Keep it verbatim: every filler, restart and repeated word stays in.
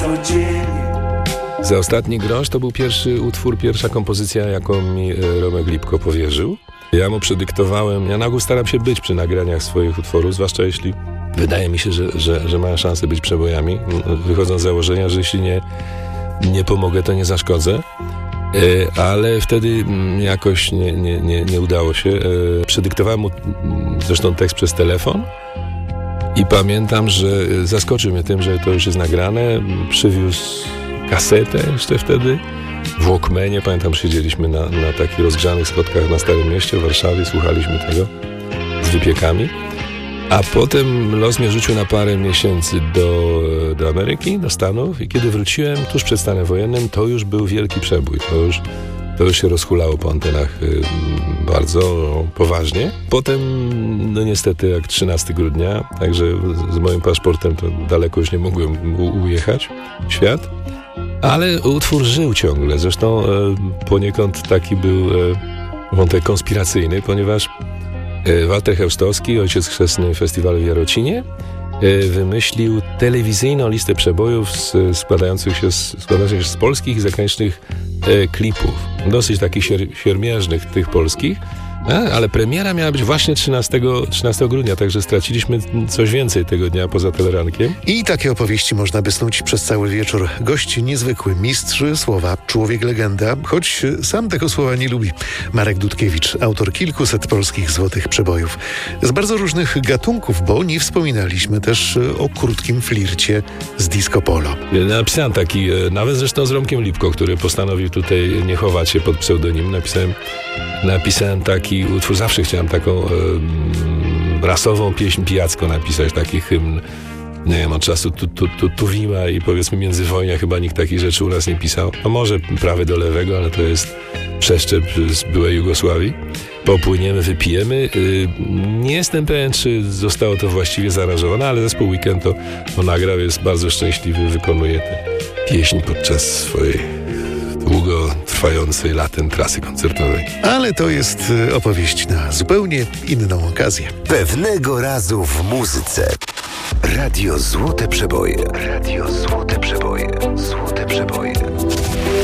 codziennie. Za ostatni grosz to był pierwszy utwór, pierwsza kompozycja, jaką mi Romek Lipko powierzył. Ja mu przedyktowałem, ja na ogół staram się być przy nagraniach swoich utworów, zwłaszcza jeśli wydaje mi się, że, że, że mają szansę być przebojami. Wychodzą z założenia, że jeśli nie, nie pomogę, to nie zaszkodzę. Ale wtedy jakoś nie, nie, nie, nie udało się. Przedyktowałem mu zresztą tekst przez telefon i pamiętam, że zaskoczył mnie tym, że to już jest nagrane. Przywiózł kasetę jeszcze wtedy w Walkmanie. Pamiętam, siedzieliśmy na, na takich rozgrzanych schodkach na Starym Mieście w Warszawie, słuchaliśmy tego z wypiekami. A potem los mnie rzucił na parę miesięcy do, do Ameryki, do Stanów i kiedy wróciłem tuż przed stanem wojennym, to już był wielki przebój. To już, to już się rozhulało po antenach y, bardzo poważnie. Potem, no niestety, jak trzynastego grudnia, także z, z moim paszportem to daleko już nie mogłem u, ujechać w świat. Ale utwór żył ciągle. Zresztą y, poniekąd taki był y, wątek konspiracyjny, ponieważ Walter Chełstowski, ojciec chrzestny festiwalu w Jarocinie, wymyślił telewizyjną listę przebojów składających się z, składających się z polskich i zagranicznych klipów. Dosyć takich siermiężnych tych polskich, ale premiera miała być właśnie trzynastego grudnia, także straciliśmy coś więcej tego dnia poza telerankiem. I takie opowieści można by snuć przez cały wieczór. Gość niezwykły, mistrz słowa, człowiek legenda, choć sam tego słowa nie lubi. Marek Dudkiewicz, autor kilkuset polskich złotych przebojów. Z bardzo różnych gatunków, bo nie wspominaliśmy też o krótkim flircie z disco polo. Napisałem taki, nawet zresztą z Romkiem Lipko, który postanowił tutaj nie chować się pod pseudonim. Napisałem, napisałem taki utwór, zawsze chciałem taką e, rasową pieśń pijacką napisać, taki hymn, nie wiem, od czasu tu, tu, tu, Tuwima i powiedzmy międzywojnia chyba nikt takich rzeczy u nas nie pisał. No może prawy do lewego, ale to jest przeszczep z byłej Jugosławii. Popłyniemy, wypijemy. Nie jestem pewien, czy zostało to właściwie zaaranżowane, ale zespół Weekend to, to nagrał, jest bardzo szczęśliwy, wykonuje tę pieśń podczas swojej długo trwającej latem trasy koncertowej. Ale to jest opowieść na zupełnie inną okazję. Pewnego razu w muzyce. Radio Złote Przeboje. Radio Złote Przeboje. Złote Przeboje.